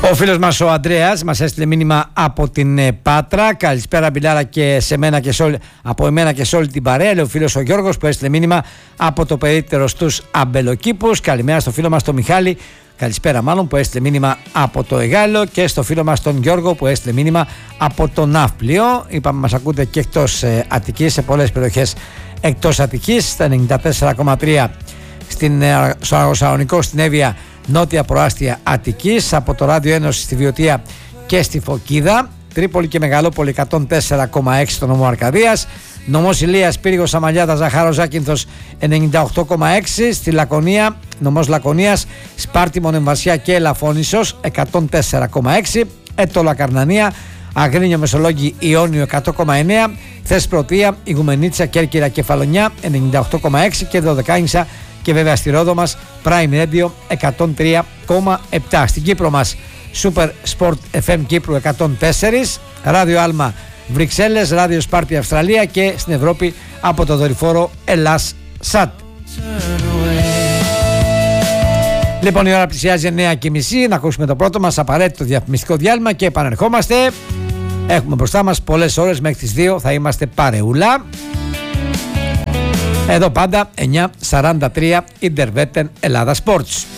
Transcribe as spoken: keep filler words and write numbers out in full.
Ο φίλος μας ο Ανδρέας μας έστειλε μήνυμα από την Πάτρα. Καλησπέρα Μπιλάρα και σε μένα και σε όλη, από εμένα και σε όλη την παρέα. Λέει ο φίλος ο Γιώργος που έστειλε μήνυμα από το περίπτερο στους Αμπελοκήπους. Καλημέρα στο φίλο μας τον Μιχάλη. Καλησπέρα μάλλον, που έστειλε μήνυμα από το Εγάλο, και στο φίλο μας τον Γιώργο που έστειλε μήνυμα από το Ναύπλιο. Είπαμε μας ακούτε και εκτός ε, Αττικής, σε πολλές περιοχές εκτός Αττικής, στα ενενήντα τέσσερα κόμμα τρία στην, ε, στο Αγροσαλονικό, στην Εύβοια, νότια προάστια Αττικής, από το Ράδιο Ένωση στη Βιωτία και στη Φωκίδα, Τρίπολη και Μεγαλόπολη εκατόν τέσσερα κόμμα έξι στο νομό Αρκαδίας, νομός Ηλίας, Πύργος, Σαμαλιάδα, Ζαχάρο, Ζάκυνθος ενενήντα οκτώ κόμμα έξι, στη Λακωνία, νομός Λακωνίας, Σπάρτη, Μονεμβασιά και Ελαφώνησος εκατόν τέσσερα κόμμα έξι, Έτολα, Καρνανία, Αγρίνιο, Μεσολόγγι, Ιόνιο εκατό κόμμα εννέα, Θεσπρωτεία, Ιγουμενίτσα, Κέρκυρα, Κεφαλονιά ενενήντα οκτώ κόμμα έξι και Δωδεκάνησα και βέβαια στη Ρόδο μας Prime Radio εκατόν τρία κόμμα επτά. Στην Κύπρο μας Super Sport εφ εμ Κύπρου εκατόν τέσσερα, Ράδιο Άλμα Βρυξέλλες, Ράδιο Σπάρτη Αυστραλία και στην Ευρώπη από το δορυφόρο Ελλάς Σατ. Λοιπόν, η ώρα πλησιάζει εννέα και μισή. Να ακούσουμε το πρώτο μας απαραίτητο διαφημιστικό διάλειμμα και επανερχόμαστε. Έχουμε μπροστά μας πολλές ώρες, μέχρι τις δύο θα είμαστε παρεούλα. Εδώ πάντα εννιά σαράντα τρία Ιντερβέτεν Ελλάδα Sports.